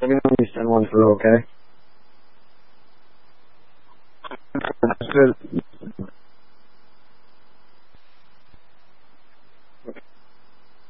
Let me know when you send one through, okay? Understood.